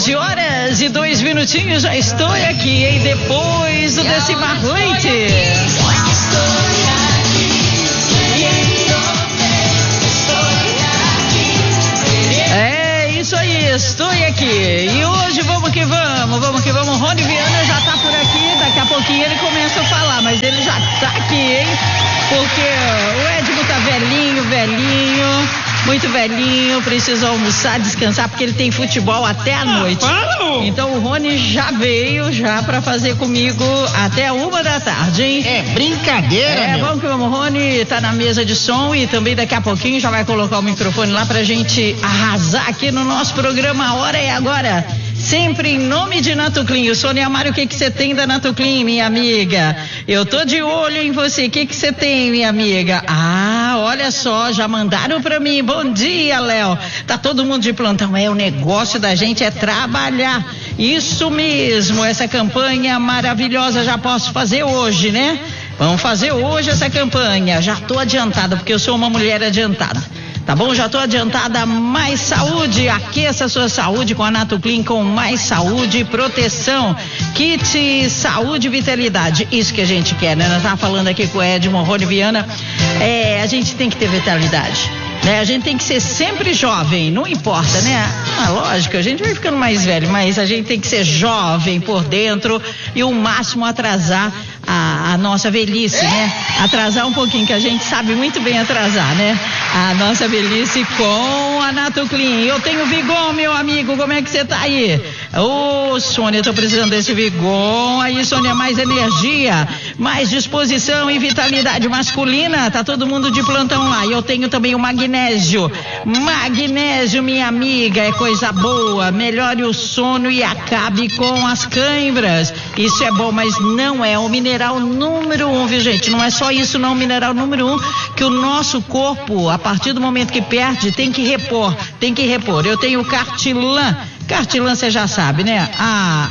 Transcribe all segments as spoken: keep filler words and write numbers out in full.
onze horas e dois minutinhos, já estou aqui, hein? Depois do Decimar Noite. É isso aí, estou aqui. E hoje vamos que vamos, vamos que vamos. Rony Viana já tá por aqui, daqui a pouquinho ele começa a falar, mas ele já tá aqui, hein? Porque o Edmo tá velhinho, velhinho, muito velhinho, precisa almoçar, descansar, porque ele tem futebol até a noite. Então o Rony já veio já pra fazer comigo até uma da tarde, hein? É brincadeira, É, meu. vamos que vamos, Rony tá na mesa de som e também daqui a pouquinho já vai colocar o microfone lá pra gente arrasar aqui no nosso programa. A hora é agora. Sempre em nome de Natuclean. Sônia Mário, o que que você tem da Natuclean, minha amiga? Eu tô de olho em você. O que que você tem, minha amiga? Ah, olha só, já mandaram pra mim. Bom dia, Léo. Tá todo mundo de plantão. É, o negócio da gente é trabalhar. Isso mesmo, essa campanha maravilhosa já posso fazer hoje, né? Vamos fazer hoje essa campanha. Já tô adiantada, porque eu sou uma mulher adiantada. Tá bom? Já tô adiantada. Mais saúde, aqueça a sua saúde com a Natuclean, com mais saúde e proteção. Kit Saúde e Vitalidade, isso que a gente quer, né? Nós tava falando aqui com o Edmo, Rony Viana, é, a gente tem que ter vitalidade, né? A gente tem que ser sempre jovem, não importa, né? Ah, lógico, a gente vai ficando mais velho, mas a gente tem que ser jovem por dentro e o máximo atrasar a, a nossa velhice, né? Atrasar um pouquinho, que a gente sabe muito bem atrasar, né? A nossa velhice com a Natuclean. Eu tenho Vigon, meu amigo, como é que você tá aí? Ô, oh, Sônia, eu tô precisando desse Vigon. Aí, Sônia, mais energia, mais disposição e vitalidade masculina. Tá todo mundo de plantão lá. E eu tenho também o magnésio. Magnésio, minha amiga, é coisa boa. Melhore o sono e acabe com as cãibras. Isso é bom, mas não é o mineral número um, viu, gente? Não é só isso, não. O mineral número um que o nosso corpo, a partir do momento que perde, tem que repor. Tem que repor. Eu tenho Cartilan. Cartilan, você já sabe, né? Ah,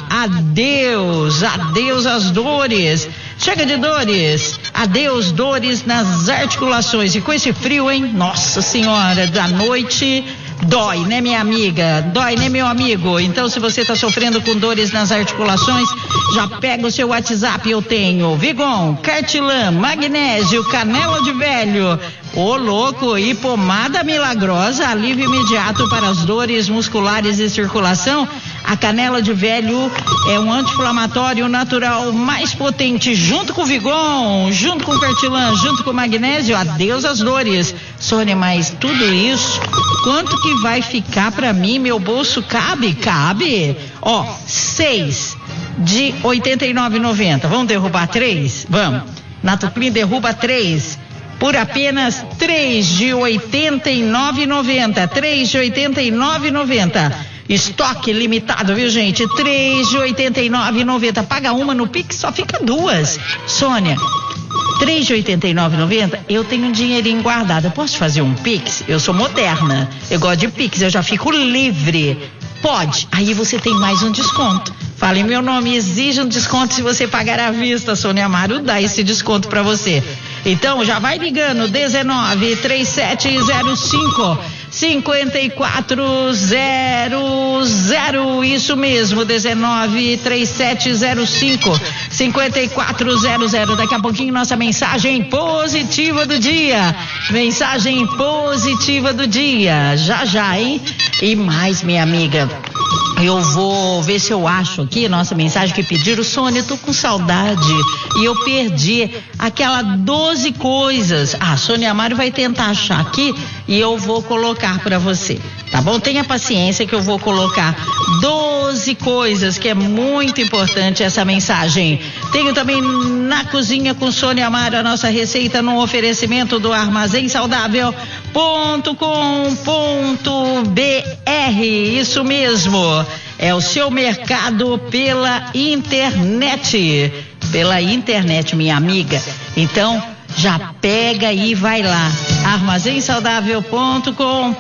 adeus, adeus às dores. Chega de dores. Adeus, dores nas articulações. E com esse frio, hein? Nossa Senhora, da noite dói, né, minha amiga? Dói, né, meu amigo? Então, se você tá sofrendo com dores nas articulações, já pega o seu WhatsApp. Eu tenho Vigon, Cartilan, magnésio, canela de velho. Ô, louco, e pomada milagrosa, alívio imediato para as dores musculares e circulação. A canela de velho é um anti-inflamatório natural mais potente, junto com o Vigon, junto com o Cartilan, junto com o magnésio. Adeus às dores. Sônia, mas tudo isso, quanto que vai ficar pra mim? Meu bolso cabe? Cabe. Ó, seis de oitenta e nove reais e noventa centavos. Vamos derrubar três? Vamos. Natuclean derruba três. Por apenas três de oitenta e nove reais e noventa centavos. três de oitenta e nove reais e noventa centavos. Estoque limitado, viu, gente? três de oitenta e nove reais e noventa centavos. Paga uma no Pix, só fica duas. Sônia, três de oitenta e nove reais e noventa centavos. Eu tenho um dinheirinho guardado. Eu posso fazer um Pix? Eu sou moderna. Eu gosto de Pix, eu já fico livre. Pode. Aí você tem mais um desconto. Fale meu nome, exija um desconto se você pagar à vista. Sônia Mário dá esse desconto pra você. Então já vai ligando, dezenove, trinta e sete zero cinco, cinquenta e quatro zero zero, isso mesmo, dezenove, trinta e sete zero cinco, cinquenta e quatro zero zero. Daqui a pouquinho nossa mensagem positiva do dia, mensagem positiva do dia, já já, hein? E mais, minha amiga, eu vou ver se eu acho aqui nossa mensagem que pediram. Sônia, eu tô com saudade e eu perdi aquela doze coisas. Ah, Sônia Mário vai tentar achar aqui e eu vou colocar pra você, tá bom? Tenha paciência que eu vou colocar doze coisas, que é muito importante essa mensagem. Tenho também na cozinha com Sônia Mário a nossa receita no oferecimento do armazém saudável ponto com ponto br. Isso mesmo, é o seu mercado pela internet, pela internet, minha amiga. Então já pega e vai lá, armazém saudável ponto com